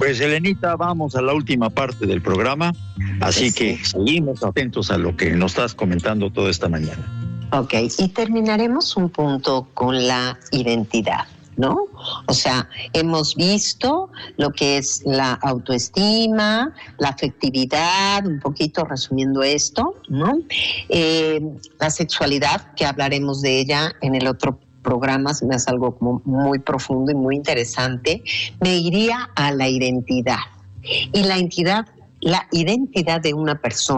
Pues Elenita, vamos a la última parte del programa, así que seguimos atentos a lo que nos estás comentando toda esta mañana. Ok, y terminaremos un punto con la identidad, ¿no? O sea, hemos visto lo que es la autoestima, la afectividad, un poquito resumiendo esto, ¿no? La sexualidad, que hablaremos de ella en el otro programa, se me hace algo como muy profundo y muy interesante. Me iría a la identidad. Y la identidad de una persona